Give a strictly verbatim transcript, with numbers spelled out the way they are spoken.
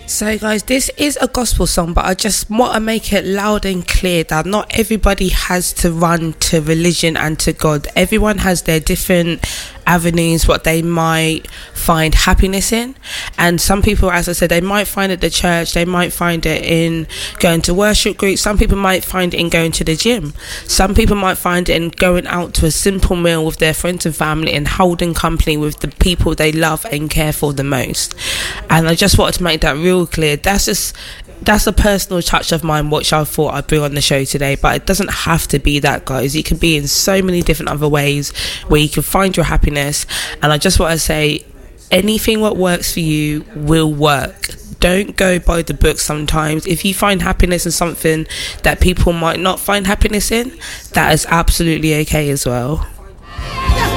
So guys, this is a gospel song, but I just want to make it loud and clear that not everybody has to run to religion and to God. Everyone has their different avenues, what they might find happiness in. And some people, as I said, they might find it at the church, they might find it in going to worship groups, some people might find it in going to the gym, some people might find it in going out to a simple meal with their friends and family and holding company with the people they love and care for the most. And I just wanted to make that real clear. That's just that's a personal touch of mine, which I thought I'd bring on the show today. But it doesn't have to be that, guys. It can be in so many different other ways where you can find your happiness. And I just want to say, anything what works for you will work. Don't go by the book sometimes. If you find happiness in something that people might not find happiness in, that is absolutely okay as well.